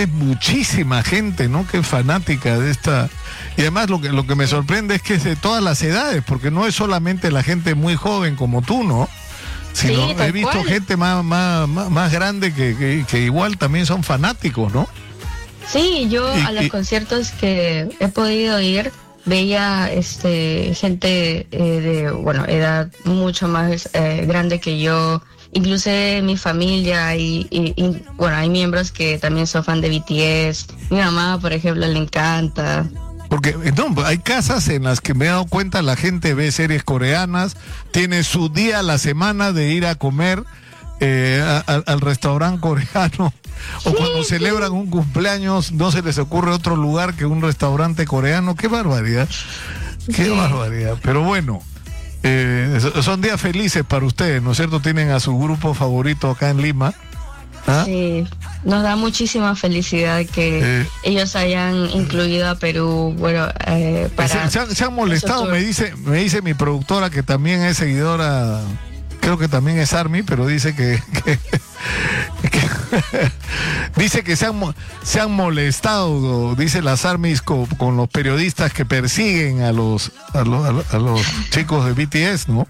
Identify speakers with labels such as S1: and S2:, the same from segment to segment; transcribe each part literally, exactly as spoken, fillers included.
S1: es muchísima gente, ¿no? Que es fanática de esta. Y además lo que, lo que me sorprende es que es de todas las edades, porque no es solamente la gente muy joven como tú, ¿no? Sino
S2: Sí,
S1: he visto
S2: cual.
S1: gente más, más, más, más grande que, que, que igual también son fanáticos, ¿no?
S2: Sí, yo
S1: Y-
S2: a los
S1: y-
S2: conciertos que he podido ir veía este gente eh, de bueno edad mucho más eh, grande que yo, incluso mi familia y, y- y, bueno, hay miembros que también son fan de B T S. Mi mamá, por ejemplo, le encanta.
S1: Porque no, hay casas en las que me he dado cuenta la gente ve series coreanas, tiene su día a la semana de ir a comer eh, a- a- al restaurante coreano, o
S2: Sí,
S1: cuando
S2: sí.
S1: celebran un cumpleaños no se les ocurre otro lugar que un restaurante coreano. Qué barbaridad, qué
S2: Sí.
S1: barbaridad. Pero bueno, eh, so- son días felices para ustedes, ¿no es cierto? Tienen a su grupo favorito acá en Lima. ¿Ah?
S2: Sí, nos da muchísima felicidad que
S1: Eh.
S2: ellos hayan incluido a Perú, bueno, eh, para...
S1: Se, se han, se han molestado,
S2: esos
S1: me
S2: tours.
S1: dice, me dice mi productora que también es seguidora, creo que también es Army, pero dice que, que- que- dice que se han, mo- se han molestado, dice las Armys con, con los periodistas que persiguen a los, a los, a los, a los chicos de B T S, ¿no?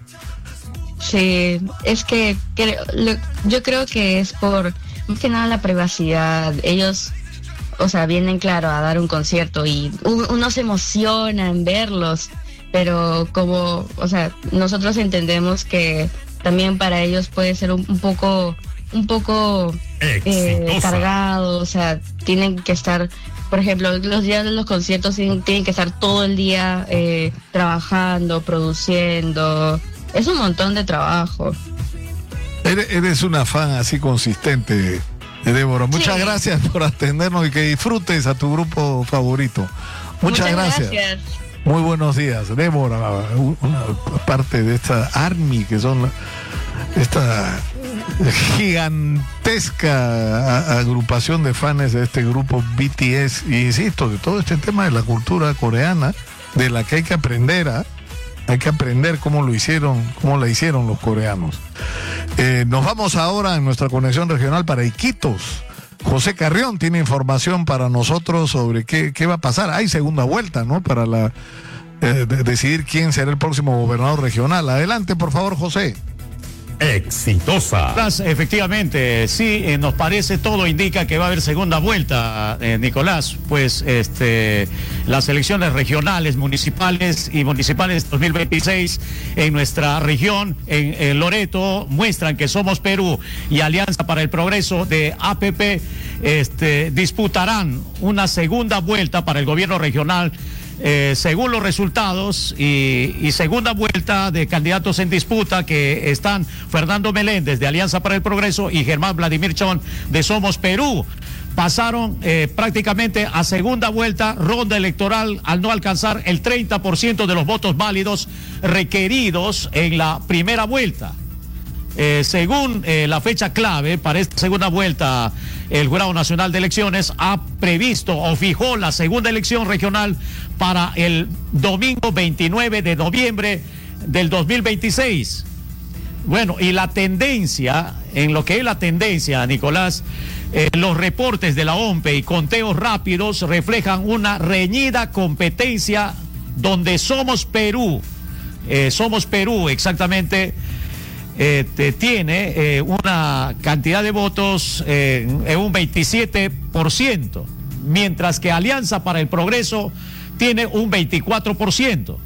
S2: Sí, es que, que lo- yo creo que es por, más que nada, la privacidad. Ellos, o sea, vienen, claro, a dar un concierto y u- uno se emociona en verlos, pero como, o sea, nosotros entendemos que también para ellos puede ser un, un poco, un poco eh,
S3: Exitosa.
S2: cargado, o sea, tienen que estar, por ejemplo, los días de los conciertos tienen, tienen que estar todo el día eh, trabajando, produciendo. Es un montón de trabajo.
S1: Eres, eres una fan así consistente, eh, Débora. Muchas
S2: Sí.
S1: gracias por atendernos y que disfrutes a tu grupo favorito. Muchas, gracias.
S2: gracias.
S1: Muy buenos días, Débora, una parte de esta Army, que son la- esta gigantesca a- agrupación de fans de este grupo B T S. Y insisto, de todo este tema de la cultura coreana, de la que hay que aprender, ¿ah? Hay que aprender cómo lo hicieron, cómo la hicieron los coreanos. Eh, nos vamos ahora en nuestra conexión regional para Iquitos. José Carrión tiene información para nosotros sobre qué, qué va a pasar. Hay segunda vuelta, ¿no? Para la eh, de- decidir quién será el próximo gobernador regional. Adelante, por favor, José.
S3: Exitosa.
S4: Nicolás, efectivamente, sí, eh, nos parece, todo indica que va a haber segunda vuelta, eh, Nicolás, pues este, las elecciones regionales, municipales y municipales dos mil veintiséis en nuestra región, en, en Loreto, muestran que Somos Perú y Alianza para el Progreso de A P P este, disputarán una segunda vuelta para el gobierno regional. Eh, según los resultados y, y segunda vuelta de candidatos en disputa, que están Fernando Meléndez de Alianza para el Progreso y Germán Vladimir Chon de Somos Perú, pasaron eh, prácticamente a segunda vuelta, ronda electoral, al no alcanzar el treinta por ciento de los votos válidos requeridos en la primera vuelta. Eh, según eh, la fecha clave para esta segunda vuelta, el Jurado Nacional de Elecciones ha previsto o fijó la segunda elección regional para el domingo veintinueve de noviembre del dos mil veintiséis. Bueno, y la tendencia, en lo que es la tendencia, Nicolás, eh, los reportes de la O M P E y conteos rápidos reflejan una reñida competencia donde Somos Perú, eh, Somos Perú exactamente, Eh, te- tiene eh, una cantidad de votos eh, en un veintisiete por ciento, mientras que Alianza para el Progreso tiene un veinticuatro por ciento.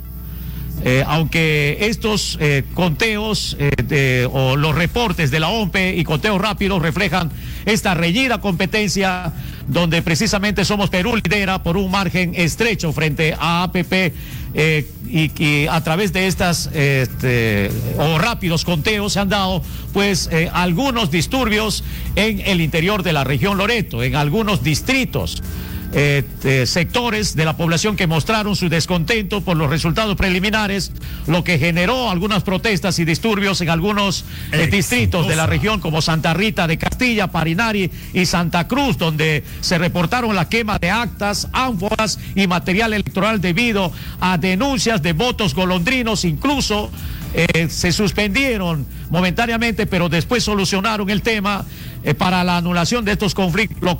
S4: Eh, aunque estos eh, conteos eh, de- o los reportes de la O M P E y conteos rápidos reflejan esta reñida competencia donde precisamente Somos Perú lidera por un margen estrecho frente a A P P, eh, y que a través de estas eh, este, o rápidos conteos se han dado pues eh, algunos disturbios en el interior de la región Loreto, en algunos distritos. Eh, eh, sectores de la población que mostraron su descontento por los resultados preliminares, lo que generó algunas protestas y disturbios en algunos eh, distritos de la región como Santa Rita de Castilla, Parinari y Santa Cruz, donde se reportaron la quema de actas, ánforas y material electoral debido a denuncias de votos golondrinos. Incluso eh, se suspendieron momentáneamente, pero después solucionaron el tema eh, para la anulación de estos conflictos.